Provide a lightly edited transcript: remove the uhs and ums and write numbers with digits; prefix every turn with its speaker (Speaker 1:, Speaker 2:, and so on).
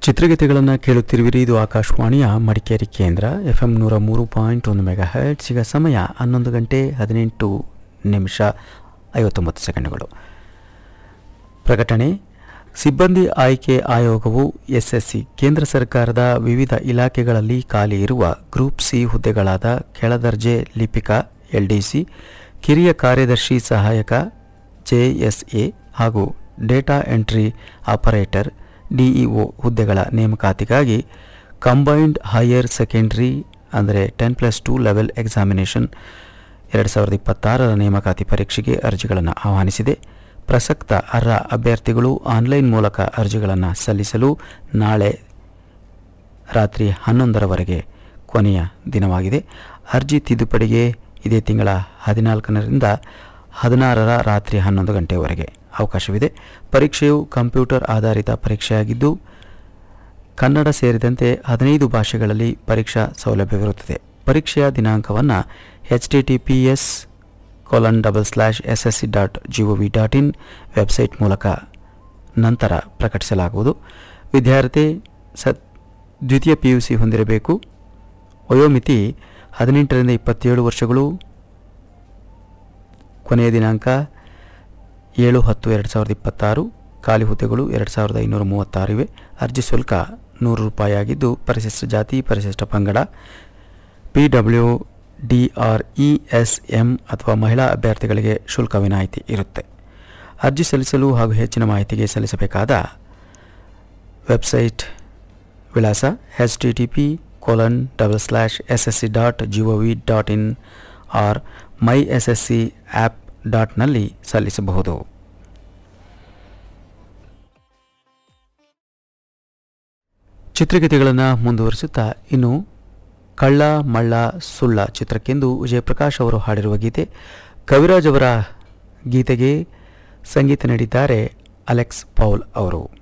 Speaker 1: ಚಿತ್ರಗೀತೆಗಳನ್ನು ಕೇಳುತ್ತಿರುವಿರಿ. ಇದು ಆಕಾಶವಾಣಿಯ ಮಡಿಕೇರಿ ಕೇಂದ್ರ FM 103.1 ಮೆಗಾಹರ್ಟ್ಸ್. ಈಗ ಸಮಯ 11 ಗಂಟೆ 18 ನಿಮಿಷ 59 ಸೆಕೆಂಡುಗಳು. ಪ್ರಕಟಣೆ: ಸಿಬ್ಬಂದಿ ಆಯ್ಕೆ ಆಯೋಗವು SSC ಕೇಂದ್ರ ಸರ್ಕಾರದ ವಿವಿಧ ಇಲಾಖೆಗಳಲ್ಲಿ ಖಾಲಿ ಇರುವ ಗ್ರೂಪ್ ಸಿ ಹುದ್ದೆಗಳಾದ ಕೆಳದರ್ಜೆ ಲಿಪಿಕ LDC, ಕಿರಿಯ ಕಾರ್ಯದರ್ಶಿ ಸಹಾಯಕ JSA ಹಾಗೂ ಡೇಟಾ ಎಂಟ್ರಿ ಆಪರೇಟರ್ DEO ಹುದ್ದೆಗಳ ನೇಮಕಾತಿಗಾಗಿ ಕಂಬೈನ್ಡ್ ಹೈಯರ್ ಸೆಕೆಂಡರಿ ಅಂದರೆ 10+2 ಲೆವೆಲ್ ಎಕ್ಸಾಮಿನೇಷನ್ 2026ರ ನೇಮಕಾತಿ ಪರೀಕ್ಷೆಗೆ ಅರ್ಜಿಗಳನ್ನು ಆಹ್ವಾನಿಸಿದೆ. ಪ್ರಸಕ್ತ ಅರ್ಹ ಅಭ್ಯರ್ಥಿಗಳು ಆನ್ಲೈನ್ ಮೂಲಕ ಅರ್ಜಿಗಳನ್ನು ಸಲ್ಲಿಸಲು ನಾಳೆ ರಾತ್ರಿ 11ರವರೆಗೆ ಕೊನೆಯ ದಿನವಾಗಿದೆ. ಅರ್ಜಿ ತಿದ್ದುಪಡಿಗೆ ಇದೇ ತಿಂಗಳ 14ರಿಂದ 16ರ ರಾತ್ರಿ 11 ಗಂಟೆಯವರೆಗೆ ಅವಕಾಶವಿದೆ. ಪರೀಕ್ಷೆಯು ಕಂಪ್ಯೂಟರ್ ಆಧಾರಿತ ಪರೀಕ್ಷೆಯಾಗಿದ್ದು ಕನ್ನಡ ಸೇರಿದಂತೆ 15 ಭಾಷೆಗಳಲ್ಲಿ ಪರೀಕ್ಷಾ ಸೌಲಭ್ಯವಿರುತ್ತದೆ. ಪರೀಕ್ಷೆಯ ದಿನಾಂಕವನ್ನು https://ssc.gov.in ವೆಬ್ಸೈಟ್ ಮೂಲಕ ನಂತರ ಪ್ರಕಟಿಸಲಾಗುವುದು. ವಿದ್ಯಾರ್ಥಿ ದ್ವಿತೀಯ PUC ಹೊಂದಿರಬೇಕು. ವಯೋಮಿತಿ 18ರಿಂದ 27 ವರ್ಷಗಳು. ಕೊನೆಯ ದಿನಾಂಕ 7/10/2026. ಖಾಲಿ ಹುದ್ದೆಗಳು 2536 ಇವೆ. ಅರ್ಜಿ ಶುಲ್ಕ ₹100 ಆಗಿದ್ದು ಪರಿಶಿಷ್ಟ ಜಾತಿ, ಪರಿಶಿಷ್ಟ ಪಂಗಡ, PWDRESM ಅಥವಾ ಮಹಿಳಾ ಅಭ್ಯರ್ಥಿಗಳಿಗೆ ಶುಲ್ಕ ವಿನಾಯಿತಿ ಇರುತ್ತೆ. ಅರ್ಜಿ ಸಲ್ಲಿಸಲು ಹಾಗೂ ಹೆಚ್ಚಿನ ಮಾಹಿತಿಗೆ ಸಲ್ಲಿಸಬೇಕಾದ ವೆಬ್ಸೈಟ್ ವಿಳಾಸ http://ssc.gov.in ಆರ್ myssc.app.ನಲ್ಲಿ ಸಲ್ಲಿಸಬಹುದು. ಚಿತ್ರಗೀತೆಗಳನ್ನು ಮುಂದುವರಿಸುತ್ತಾ ಇನ್ನು ಕಳ್ಳ ಮಳ್ಳ ಸುಳ್ಳ ಚಿತ್ರಕ್ಕೆಂದು ವಿಜಯಪ್ರಕಾಶ್ ಅವರು ಹಾಡಿರುವ ಗೀತೆ. ಕವಿರಾಜ್ ಅವರ ಗೀತೆಗೆ ಸಂಗೀತ ನೀಡಿದ್ದಾರೆ ಅಲೆಕ್ಸ್ ಪೌಲ್ ಅವರು.